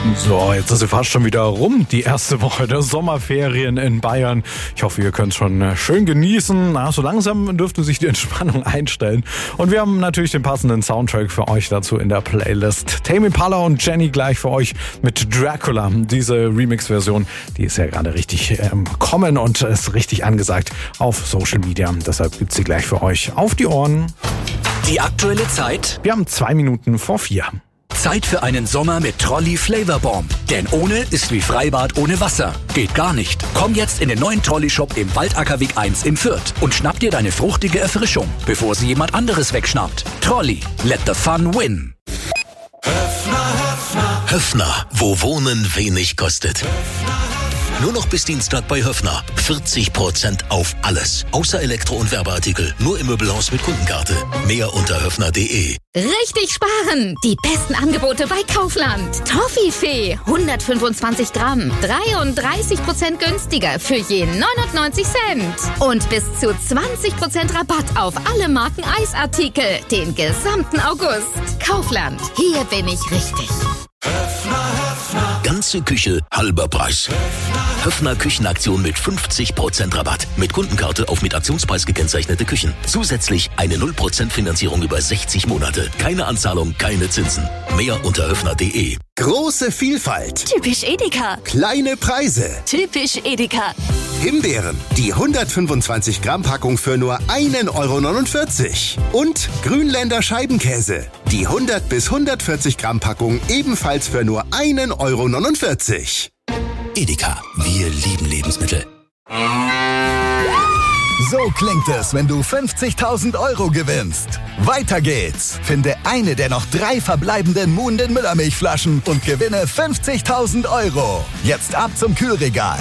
So, jetzt ist sie fast schon wieder rum, die erste Woche der Sommerferien in Bayern. Ich hoffe, ihr könnt es schon schön genießen. So langsam dürfte sich die Entspannung einstellen. Und wir haben natürlich den passenden Soundtrack für euch dazu in der Playlist. Tame Impala und Jenny gleich für euch mit Dracula. Diese Remix-Version, die ist ja gerade richtig kommen und ist richtig angesagt auf Social Media. Deshalb gibt's sie gleich für euch auf die Ohren. Die aktuelle Zeit? Wir haben 2 Minuten vor 4. Zeit für einen Sommer mit Trolli Flavor Bomb. Denn ohne ist wie Freibad ohne Wasser. Geht gar nicht. Komm jetzt in den neuen Trolli-Shop im Waldackerweg 1 in Fürth und schnapp dir deine fruchtige Erfrischung, bevor sie jemand anderes wegschnappt. Trolli, let the fun win. Höffner, wo Wohnen wenig kostet. Nur noch bis Dienstag bei Höffner. 40% auf alles. Außer Elektro- und Werbeartikel. Nur im Möbelhaus mit Kundenkarte. Mehr unter höffner.de. Richtig sparen! Die besten Angebote bei Kaufland. Toffifee, 125 Gramm. 33% günstiger für je 99 Cent. Und bis zu 20% Rabatt auf alle Marken Eisartikel. Den gesamten August. Kaufland. Hier bin ich richtig. Ganze Küche, halber Preis. Höffner Küchenaktion mit 50% Rabatt. Mit Kundenkarte auf mit Aktionspreis gekennzeichnete Küchen. Zusätzlich eine 0% Finanzierung über 60 Monate. Keine Anzahlung, keine Zinsen. Mehr unter höffner.de. Große Vielfalt. Typisch Edeka. Kleine Preise. Typisch Edeka. Himbeeren, die 125 Gramm Packung für nur 1,49 €. Und Grünländer Scheibenkäse, die 100 bis 140 Gramm Packung ebenfalls für nur 1,49 €. Edeka, wir lieben Lebensmittel. So klingt es, wenn du 50.000 € gewinnst. Weiter geht's. Finde eine der noch 3 verbleibenden Muhnden Müllermilchflaschen und gewinne 50.000 €. Jetzt ab zum Kühlregal.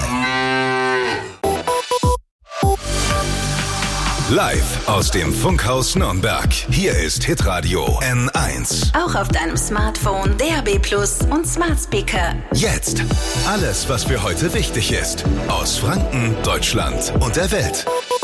Live aus dem Funkhaus Nürnberg. Hier ist Hitradio N1. Auch auf deinem Smartphone, DAB+ und Smart Speaker. Jetzt alles, was für heute wichtig ist. Aus Franken, Deutschland und der Welt.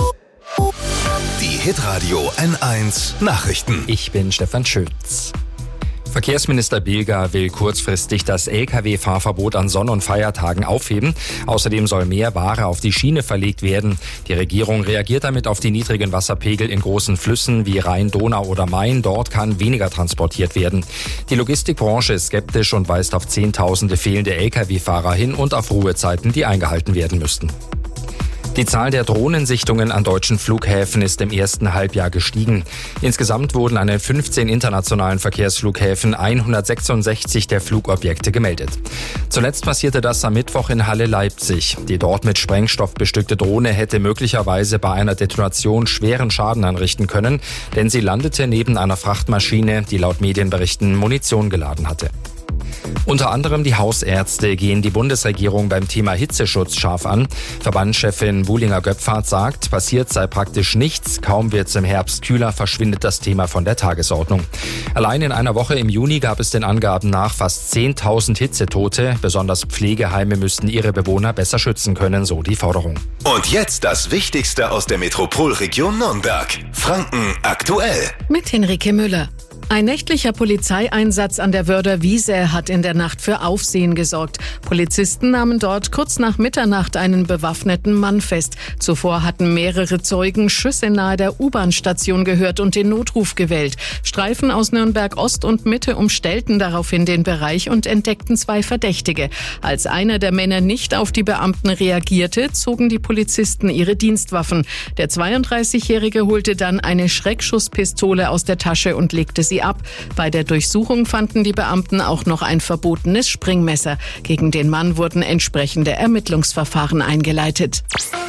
Die Hitradio N1 Nachrichten. Ich bin Stefan Schütz. Verkehrsminister Bilger will kurzfristig das Lkw-Fahrverbot an Sonn- und Feiertagen aufheben. Außerdem soll mehr Ware auf die Schiene verlegt werden. Die Regierung reagiert damit auf die niedrigen Wasserpegel in großen Flüssen wie Rhein, Donau oder Main. Dort kann weniger transportiert werden. Die Logistikbranche ist skeptisch und weist auf Zehntausende fehlende Lkw-Fahrer hin und auf Ruhezeiten, die eingehalten werden müssten. Die Zahl der Drohnensichtungen an deutschen Flughäfen ist im ersten Halbjahr gestiegen. Insgesamt wurden an den 15 internationalen Verkehrsflughäfen 166 der Flugobjekte gemeldet. Zuletzt passierte das am Mittwoch in Halle Leipzig. Die dort mit Sprengstoff bestückte Drohne hätte möglicherweise bei einer Detonation schweren Schaden anrichten können, denn sie landete neben einer Frachtmaschine, die laut Medienberichten Munition geladen hatte. Unter anderem die Hausärzte gehen die Bundesregierung beim Thema Hitzeschutz scharf an. Verbandschefin Buhlinger-Göpfert sagt, passiert sei praktisch nichts. Kaum wird's im Herbst kühler, verschwindet das Thema von der Tagesordnung. Allein in einer Woche im Juni gab es den Angaben nach fast 10.000 Hitzetote. Besonders Pflegeheime müssten ihre Bewohner besser schützen können, so die Forderung. Und jetzt das Wichtigste aus der Metropolregion Nürnberg. Franken aktuell. Mit Henrike Müller. Ein nächtlicher Polizeieinsatz an der Wörder Wiese hat in der Nacht für Aufsehen gesorgt. Polizisten nahmen dort kurz nach Mitternacht einen bewaffneten Mann fest. Zuvor hatten mehrere Zeugen Schüsse nahe der U-Bahn-Station gehört und den Notruf gewählt. Streifen aus Nürnberg Ost und Mitte umstellten daraufhin den Bereich und entdeckten 2 Verdächtige. Als einer der Männer nicht auf die Beamten reagierte, zogen die Polizisten ihre Dienstwaffen. Der 32-Jährige holte dann eine Schreckschusspistole aus der Tasche und legte sie ab. Bei der Durchsuchung fanden die Beamten auch noch ein verbotenes Springmesser. Gegen den Mann wurden entsprechende Ermittlungsverfahren eingeleitet.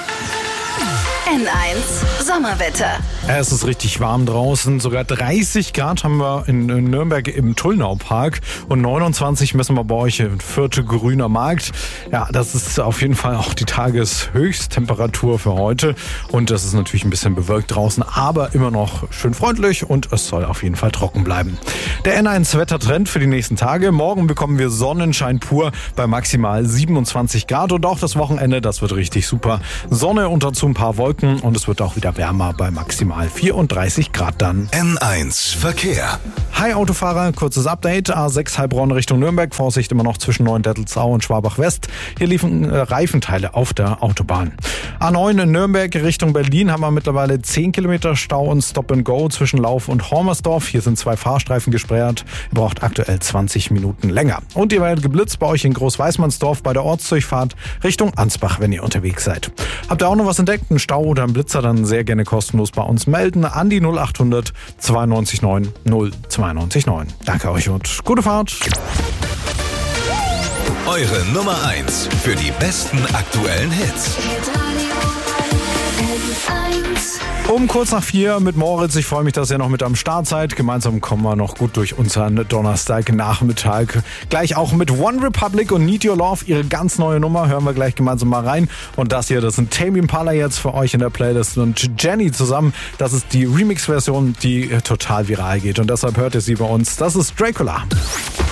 N1 Sommerwetter. Es ist richtig warm draußen. Sogar 30 Grad haben wir in Nürnberg im Tullnaupark und 29 messen wir bei euch in Fürth Grüner Markt. Ja, das ist auf jeden Fall auch die Tageshöchsttemperatur für heute. Und das ist natürlich ein bisschen bewölkt draußen, aber immer noch schön freundlich und es soll auf jeden Fall trocken bleiben. Der N1-Wettertrend für die nächsten Tage. Morgen bekommen wir Sonnenschein pur bei maximal 27 Grad und auch das Wochenende, das wird richtig super. Sonne und dazu ein paar Wolken und es wird auch wieder wärmer bei maximal maximal 34 Grad dann. N1 Verkehr. Hi Autofahrer, kurzes Update. A6 Heilbronn Richtung Nürnberg. Vorsicht immer noch zwischen Neuendettelsau und Schwabach-West. Hier liefen Reifenteile auf der Autobahn. A9 in Nürnberg Richtung Berlin haben wir mittlerweile 10 Kilometer Stau und Stop-and-Go zwischen Lauf und Hormersdorf. Hier sind 2 Fahrstreifen gesperrt. Ihr braucht aktuell 20 Minuten länger. Und ihr werdet geblitzt bei euch in Großweißmannsdorf bei der Ortsdurchfahrt Richtung Ansbach, wenn ihr unterwegs seid. Habt ihr auch noch was entdeckt, einen Stau oder einen Blitzer, dann sehr gerne kostenlos bei uns melden an die 0800 92 9 092 9. Danke euch und gute Fahrt. Eure Nummer 1 für die besten aktuellen Hits. Um kurz nach 4 mit Moritz. Ich freue mich, dass ihr noch mit am Start seid. Gemeinsam kommen wir noch gut durch unseren Donnerstagnachmittag. Gleich auch mit One Republic und Need Your Love. Ihre ganz neue Nummer hören wir gleich gemeinsam mal rein. Und das hier, das sind Tame Impala jetzt für euch in der Playlist und Jenny zusammen. Das ist die Remix-Version, die total viral geht. Und deshalb hört ihr sie bei uns. Das ist Dracula.